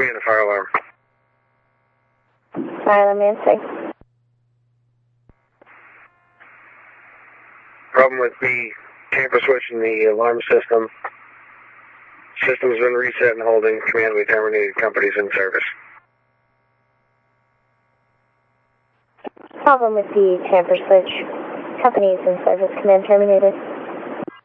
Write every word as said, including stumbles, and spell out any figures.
Command to fire alarm. Fire alarm answering. Problem with the tamper switch in the alarm system. System's been reset and holding. Command, we terminated. Company's in service. Problem with the tamper switch. Company's in service. Command terminated.